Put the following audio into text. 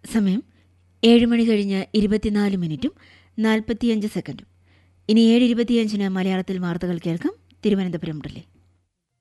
സമയം 7 മണി കഴിഞ്ഞ് 24 മിനിറ്റും 45 സെക്കൻഡും. ഇനി 7:25 മലയാളത്തിൽ വാർത്തകൾ കേൾക്കാം. തിരുവനന്തപുരം മുതലേ.